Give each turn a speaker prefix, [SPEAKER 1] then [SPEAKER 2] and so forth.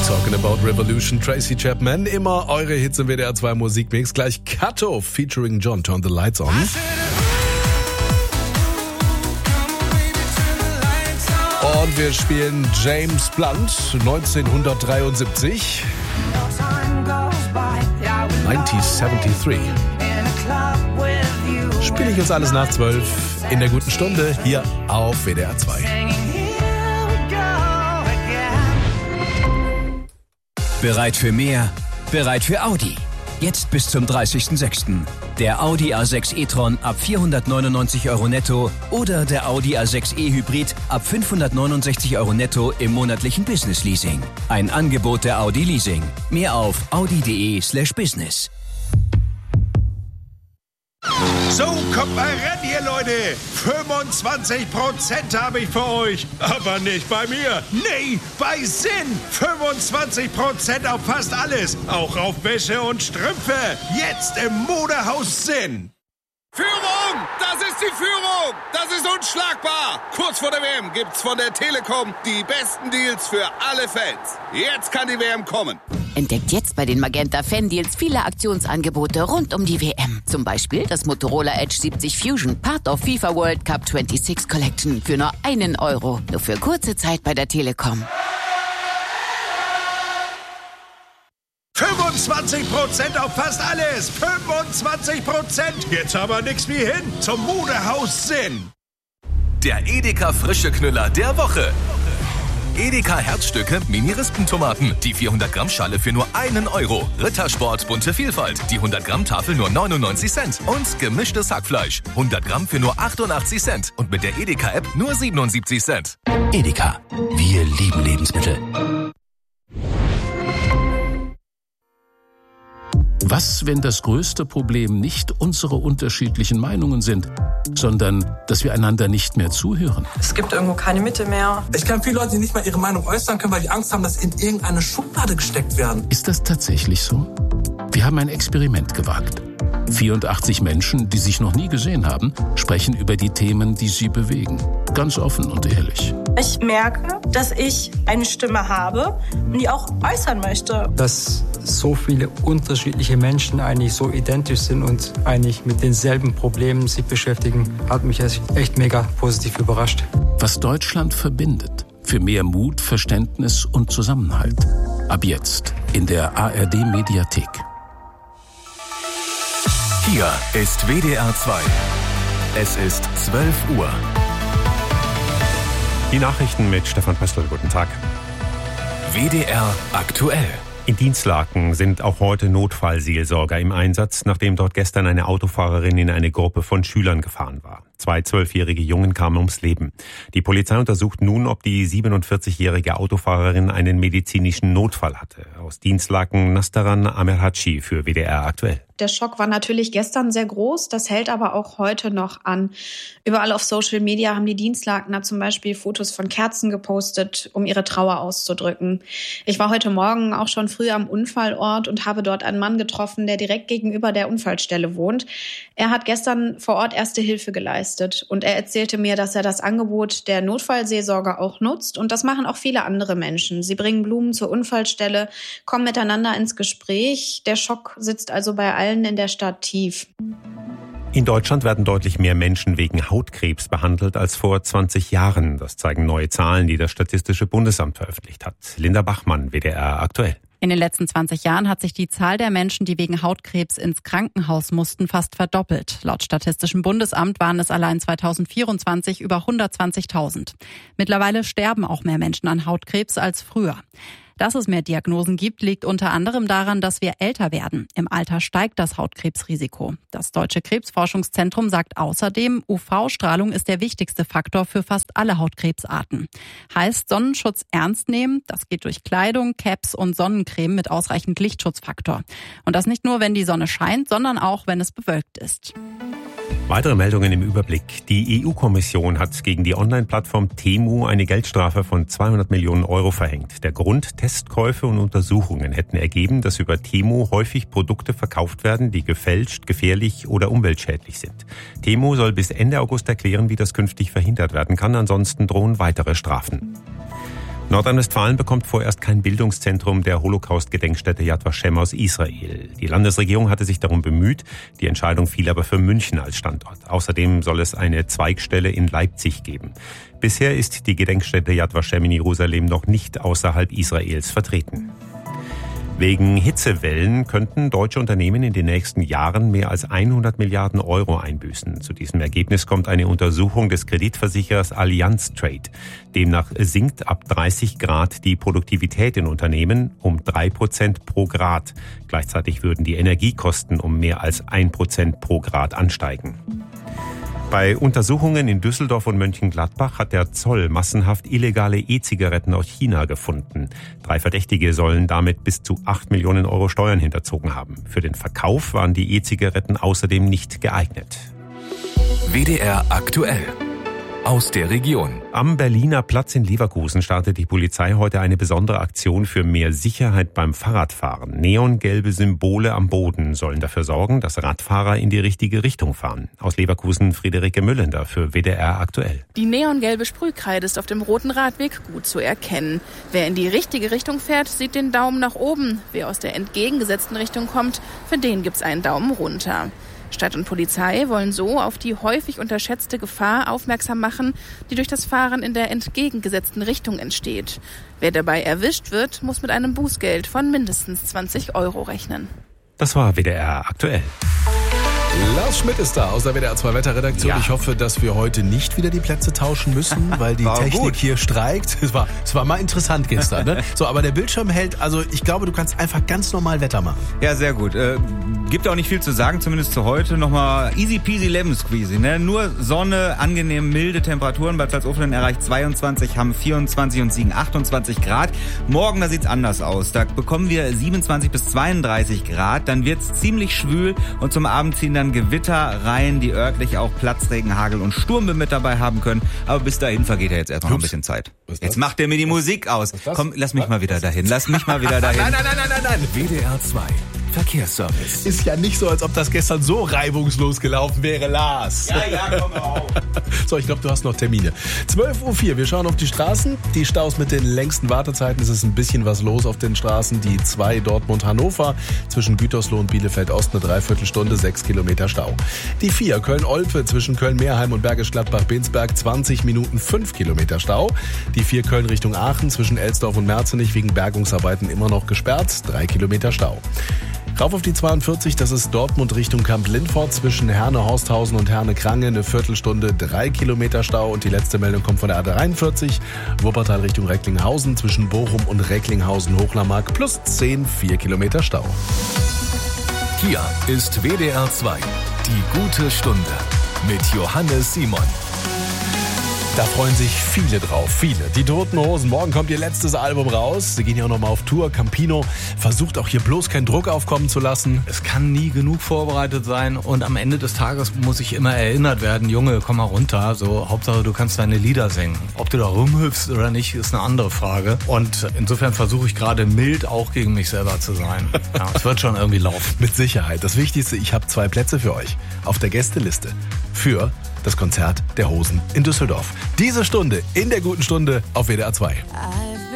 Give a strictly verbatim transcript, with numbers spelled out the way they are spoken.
[SPEAKER 1] Talking about Revolution, Tracy Chapman. Immer eure Hits im W D R zwei Musikmix. Gleich Kato featuring John, Turn the Lights On. Und wir spielen James Blunt, neunzehnhundertdreiundsiebzig. neunzehnhundertdreiundsiebzig. Spiele ich jetzt alles nach zwölf in der guten Stunde hier auf W D R zwei.
[SPEAKER 2] Bereit für mehr? Bereit für Audi. Jetzt bis zum dreißigsten sechsten Der Audi A sechs e-tron ab vierhundertneunundneunzig Euro netto oder der Audi A sechs e Hybrid ab fünfhundertneunundsechzig Euro netto im monatlichen Business Leasing. Ein Angebot der Audi Leasing. Mehr auf audi.de slash business.
[SPEAKER 3] So, kommt mal ran hier, Leute. fünfundzwanzig Prozent habe ich für euch. Aber nicht bei mir. Nee, bei Sinn. fünfundzwanzig Prozent auf fast alles. Auch auf Wäsche und Strümpfe. Jetzt im Modehaus Sinn.
[SPEAKER 4] Führung! Das ist die Führung! Das ist unschlagbar! Kurz vor der W M gibt's von der Telekom die besten Deals für alle Fans. Jetzt kann die W M kommen.
[SPEAKER 5] Entdeckt jetzt bei den Magenta Fan Deals viele Aktionsangebote rund um die W M. Zum Beispiel das Motorola Edge siebzig Fusion, Part of FIFA World Cup sechsundzwanzig Collection für nur einen Euro. Nur für kurze Zeit bei der Telekom.
[SPEAKER 3] fünfundzwanzig Prozent auf fast alles. fünfundzwanzig Prozent. Jetzt aber nix wie hin zum Modehaus Sinn.
[SPEAKER 6] Der Edeka frische Knüller der Woche. Edeka Herzstücke Mini-Rispentomaten. Die vierhundert Gramm Schale für nur einen Euro. Rittersport bunte Vielfalt. Die hundert Gramm Tafel nur neunundneunzig Cent. Und gemischtes Hackfleisch. hundert Gramm für nur achtundachtzig Cent. Und mit der Edeka-App nur siebenundsiebzig Cent.
[SPEAKER 2] Edeka. Wir lieben Lebensmittel.
[SPEAKER 7] Was, wenn das größte Problem nicht unsere unterschiedlichen Meinungen sind, sondern dass wir einander nicht mehr zuhören?
[SPEAKER 8] Es gibt irgendwo keine Mitte mehr.
[SPEAKER 9] Ich kenne viele Leute, die nicht mal ihre Meinung äußern können, weil die Angst haben, dass sie in irgendeine Schublade gesteckt werden.
[SPEAKER 7] Ist das tatsächlich so? Wir haben ein Experiment gewagt. vierundachtzig Menschen, die sich noch nie gesehen haben, sprechen über die Themen, die sie bewegen. Ganz offen und ehrlich.
[SPEAKER 10] Ich merke, dass ich eine Stimme habe und die auch äußern möchte.
[SPEAKER 11] Dass so viele unterschiedliche Menschen eigentlich so identisch sind und eigentlich mit denselben Problemen sich beschäftigen, hat mich echt mega positiv überrascht.
[SPEAKER 7] Was Deutschland verbindet. Für mehr Mut, Verständnis und Zusammenhalt. Ab jetzt in der A R D-Mediathek.
[SPEAKER 6] Hier ist W D R zwei. Es ist zwölf Uhr.
[SPEAKER 12] Die Nachrichten mit Stefan Pöstl. Guten Tag.
[SPEAKER 6] W D R aktuell.
[SPEAKER 12] In Dinslaken sind auch heute Notfallseelsorger im Einsatz, nachdem dort gestern eine Autofahrerin in eine Gruppe von Schülern gefahren war. Zwei zwölfjährige Jungen kamen ums Leben. Die Polizei untersucht nun, ob die siebenundvierzigjährige Autofahrerin einen medizinischen Notfall hatte. Aus Dinslaken Nastaran Amerhaci für W D R aktuell.
[SPEAKER 13] Der Schock war natürlich gestern sehr groß, das hält aber auch heute noch an. Überall auf Social Media haben die Dinslakener zum Beispiel Fotos von Kerzen gepostet, um ihre Trauer auszudrücken. Ich war heute Morgen auch schon früh am Unfallort und habe dort einen Mann getroffen, der direkt gegenüber der Unfallstelle wohnt. Er hat gestern vor Ort erste Hilfe geleistet und er erzählte mir, dass er das Angebot der Notfallseelsorger auch nutzt und das machen auch viele andere Menschen. Sie bringen Blumen zur Unfallstelle, kommen miteinander ins Gespräch. Der Schock sitzt also bei allen in der Stadt tief.
[SPEAKER 12] In Deutschland werden deutlich mehr Menschen wegen Hautkrebs behandelt als vor zwanzig Jahren. Das zeigen neue Zahlen, die das Statistische Bundesamt veröffentlicht hat. Linda Bachmann, W D R aktuell.
[SPEAKER 14] In den letzten zwanzig Jahren hat sich die Zahl der Menschen, die wegen Hautkrebs ins Krankenhaus mussten, fast verdoppelt. Laut Statistischem Bundesamt waren es allein zweitausendvierundzwanzig über hundertzwanzigtausend. Mittlerweile sterben auch mehr Menschen an Hautkrebs als früher. Dass es mehr Diagnosen gibt, liegt unter anderem daran, dass wir älter werden. Im Alter steigt das Hautkrebsrisiko. Das Deutsche Krebsforschungszentrum sagt außerdem, U V-Strahlung ist der wichtigste Faktor für fast alle Hautkrebsarten. Heißt Sonnenschutz ernst nehmen, das geht durch Kleidung, Caps und Sonnencreme mit ausreichend Lichtschutzfaktor. Und das nicht nur, wenn die Sonne scheint, sondern auch, wenn es bewölkt ist.
[SPEAKER 12] Weitere Meldungen im Überblick. Die E U-Kommission hat gegen die Online-Plattform Temu eine Geldstrafe von zweihundert Millionen Euro verhängt. Der Grund, Testkäufe und Untersuchungen hätten ergeben, dass über Temu häufig Produkte verkauft werden, die gefälscht, gefährlich oder umweltschädlich sind. Temu soll bis Ende August erklären, wie das künftig verhindert werden kann. Ansonsten drohen weitere Strafen. Nordrhein-Westfalen bekommt vorerst kein Bildungszentrum der Holocaust-Gedenkstätte Yad Vashem aus Israel. Die Landesregierung hatte sich darum bemüht, die Entscheidung fiel aber für München als Standort. Außerdem soll es eine Zweigstelle in Leipzig geben. Bisher ist die Gedenkstätte Yad Vashem in Jerusalem noch nicht außerhalb Israels vertreten. Wegen Hitzewellen könnten deutsche Unternehmen in den nächsten Jahren mehr als hundert Milliarden Euro einbüßen. Zu diesem Ergebnis kommt eine Untersuchung des Kreditversicherers Allianz Trade. Demnach sinkt ab dreißig Grad die Produktivität in Unternehmen um drei Prozent pro Grad. Gleichzeitig würden die Energiekosten um mehr als ein Prozent pro Grad ansteigen. Bei Untersuchungen in Düsseldorf und Mönchengladbach hat der Zoll massenhaft illegale E-Zigaretten aus China gefunden. Drei Verdächtige sollen damit bis zu acht Millionen Euro Steuern hinterzogen haben. Für den Verkauf waren die E-Zigaretten außerdem nicht geeignet.
[SPEAKER 6] W D R aktuell. Aus der Region.
[SPEAKER 12] Am Berliner Platz in Leverkusen startet die Polizei heute eine besondere Aktion für mehr Sicherheit beim Fahrradfahren. Neongelbe Symbole am Boden sollen dafür sorgen, dass Radfahrer in die richtige Richtung fahren. Aus Leverkusen Friederike Müllender für W D R aktuell.
[SPEAKER 15] Die neongelbe Sprühkreide ist auf dem roten Radweg gut zu erkennen. Wer in die richtige Richtung fährt, sieht den Daumen nach oben. Wer aus der entgegengesetzten Richtung kommt, für den gibt's einen Daumen runter. Stadt und Polizei wollen so auf die häufig unterschätzte Gefahr aufmerksam machen, die durch das Fahren in der entgegengesetzten Richtung entsteht. Wer dabei erwischt wird, muss mit einem Bußgeld von mindestens zwanzig Euro rechnen.
[SPEAKER 12] Das war W D R aktuell.
[SPEAKER 1] Lars Schmidt ist da aus der W D R zwei Wetterredaktion. Ja. Ich hoffe, dass wir heute nicht wieder die Plätze tauschen müssen, weil die Technik gut. hier streikt. Es war, es war mal interessant gestern. Ne? So, aber der Bildschirm hält, also ich glaube, du kannst einfach ganz normal Wetter machen.
[SPEAKER 16] Ja, sehr gut. Äh, gibt auch nicht viel zu sagen, zumindest zu heute. Nochmal easy peasy lemon squeezy. Ne? Nur Sonne, angenehm milde Temperaturen. Bad Salzuflen erreicht zweiundzwanzig, Hamm vierundzwanzig und Siegen achtundzwanzig Grad. Morgen, da sieht's anders aus. Da bekommen wir siebenundzwanzig bis zweiunddreißig Grad. Dann wird's ziemlich schwül und zum Abend ziehen dann Gewitter rein, die örtlich auch Platzregen, Hagel und Sturm mit dabei haben können. Aber bis dahin vergeht ja jetzt erstmal noch ein bisschen Zeit. Jetzt macht der mir die Musik aus. Komm, lass mich mal wieder dahin. Lass mich mal wieder dahin.
[SPEAKER 1] Nein, nein, nein, nein, nein, nein.
[SPEAKER 6] W D R zwei. Verkehrsservice.
[SPEAKER 1] Ist ja nicht so, als ob das gestern so reibungslos gelaufen wäre, Lars.
[SPEAKER 16] Ja, ja, komm auf.
[SPEAKER 1] So, ich glaube, du hast noch Termine. zwölf Uhr vier, wir schauen auf die Straßen. Die Staus mit den längsten Wartezeiten. Es ist ein bisschen was los auf den Straßen. Die zwei Dortmund-Hannover zwischen Gütersloh und Bielefeld-Ost eine Dreiviertelstunde, sechs Kilometer Stau. Die vier Köln-Olpe zwischen Köln-Meerheim und Bergisch Gladbach-Bensberg, zwanzig Minuten, fünf Kilometer Stau. Die vier Köln Richtung Aachen zwischen Elsdorf und Merzenich wegen Bergungsarbeiten immer noch gesperrt, drei Kilometer Stau. Rauf auf die zweiundvierzig, das ist Dortmund Richtung Kamp-Lindfort zwischen Herne-Horsthausen und Herne-Krange, eine Viertelstunde, drei Kilometer Stau. Und die letzte Meldung kommt von der A dreiundvierzig, Wuppertal Richtung Recklinghausen zwischen Bochum und Recklinghausen-Hochlermark plus zehn, vier Kilometer Stau.
[SPEAKER 6] Hier ist W D R zwei, die gute Stunde mit Johannes Simon.
[SPEAKER 1] Da freuen sich viele drauf, viele. Die Toten Hosen, morgen kommt ihr letztes Album raus. Sie gehen ja auch nochmal auf Tour. Campino versucht auch hier bloß keinen Druck aufkommen zu lassen.
[SPEAKER 17] Es kann nie genug vorbereitet sein und am Ende des Tages muss ich immer erinnert werden, Junge, komm mal runter. So, Hauptsache du kannst deine Lieder singen. Ob du da rumhüpfst oder nicht, ist eine andere Frage. Und insofern versuche ich gerade mild auch gegen mich selber zu sein. Ja, es wird schon irgendwie laufen.
[SPEAKER 1] Mit Sicherheit. Das Wichtigste, ich habe zwei Plätze für euch auf der Gästeliste für das Konzert der Hosen in Düsseldorf. Diese Stunde in der guten Stunde auf W D R zwei.